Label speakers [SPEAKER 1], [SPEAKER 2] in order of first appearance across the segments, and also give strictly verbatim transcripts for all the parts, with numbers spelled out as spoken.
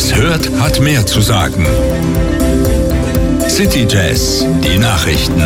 [SPEAKER 1] es hört, hat mehr zu sagen. City Jazz, die Nachrichten.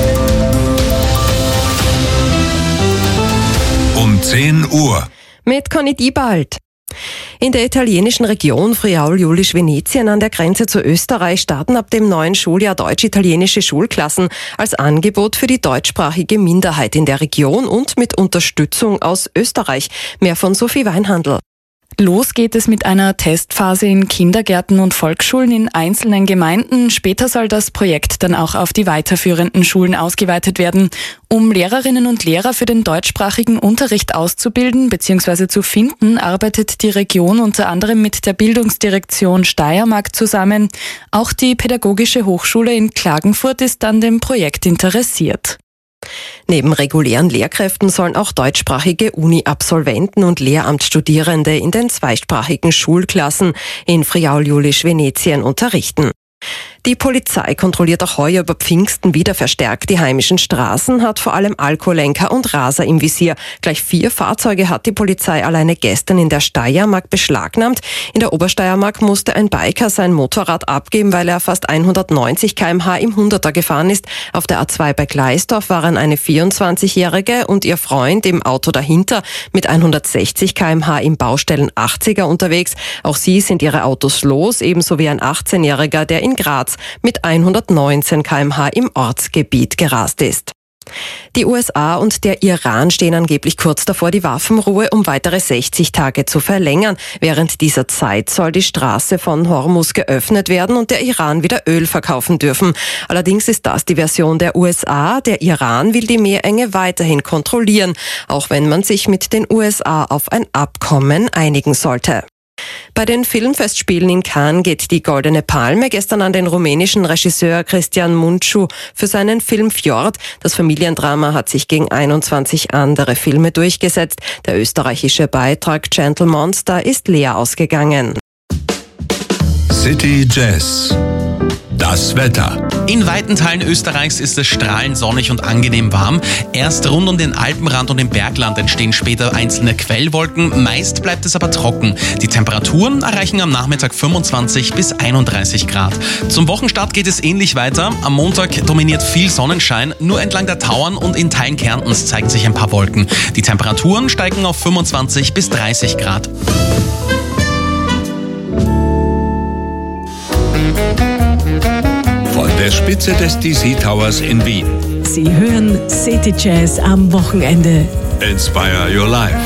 [SPEAKER 1] Um zehn Uhr.
[SPEAKER 2] Mit Conny Diebald. In der italienischen Region Friaul-Julisch-Venetien an der Grenze zu Österreich starten ab dem neuen Schuljahr deutsch-italienische Schulklassen als Angebot für die deutschsprachige Minderheit in der Region und mit Unterstützung aus Österreich. Mehr von Sophie Weinhandl.
[SPEAKER 3] Los geht es mit einer Testphase in Kindergärten und Volksschulen in einzelnen Gemeinden. Später soll das Projekt dann auch auf die weiterführenden Schulen ausgeweitet werden. Um Lehrerinnen und Lehrer für den deutschsprachigen Unterricht auszubilden bzw. zu finden, arbeitet die Region unter anderem mit der Bildungsdirektion Steiermark zusammen. Auch die Pädagogische Hochschule in Klagenfurt ist an dem Projekt interessiert.
[SPEAKER 2] Neben regulären Lehrkräften sollen auch deutschsprachige Uni-Absolventen und Lehramtsstudierende in den zweisprachigen Schulklassen in Friaul-Julisch-Venetien unterrichten. Die Polizei kontrolliert auch heuer über Pfingsten wieder verstärkt die heimischen Straßen, hat vor allem Alkoholenker und Raser im Visier. Gleich vier Fahrzeuge hat die Polizei alleine gestern in der Steiermark beschlagnahmt. In der Obersteiermark musste ein Biker sein Motorrad abgeben, weil er fast hundertneunzig Kilometer pro Stunde im Hunderter gefahren ist. Auf der A zwei bei Gleisdorf waren eine vierundzwanzigjährige und ihr Freund im Auto dahinter mit hundertsechzig Kilometer pro Stunde im Baustellen achtziger unterwegs. Auch sie sind ihre Autos los, ebenso wie ein achtzehnjähriger, der in Graz mit hundertneunzehn Kilometer pro Stunde im Ortsgebiet gerast ist. Die U S A und der Iran stehen angeblich kurz davor, die Waffenruhe um weitere sechzig Tage zu verlängern. Während dieser Zeit soll die Straße von Hormuz geöffnet werden und der Iran wieder Öl verkaufen dürfen. Allerdings ist das die Version der U S A. Der Iran will die Meerenge weiterhin kontrollieren, auch wenn man sich mit den U S A auf ein Abkommen einigen sollte. Bei den Filmfestspielen in Cannes geht die Goldene Palme gestern an den rumänischen Regisseur Cristian Mungiu für seinen Film Fjord. Das Familiendrama hat sich gegen einundzwanzig andere Filme durchgesetzt. Der österreichische Beitrag Gentle Monster ist leer ausgegangen.
[SPEAKER 1] City Jazz. Das Wetter.
[SPEAKER 4] In weiten Teilen Österreichs ist es strahlend sonnig und angenehm warm. Erst rund um den Alpenrand und im Bergland entstehen später einzelne Quellwolken. Meist bleibt es aber trocken. Die Temperaturen erreichen am Nachmittag fünfundzwanzig bis einunddreißig Grad. Zum Wochenstart geht es ähnlich weiter. Am Montag dominiert viel Sonnenschein. Nur entlang der Tauern und in Teilen Kärntens zeigen sich ein paar Wolken. Die Temperaturen steigen auf fünfundzwanzig bis dreißig Grad.
[SPEAKER 1] Von der Spitze des D C Towers in Wien.
[SPEAKER 5] Sie hören City Jazz am Wochenende.
[SPEAKER 1] Inspire your life.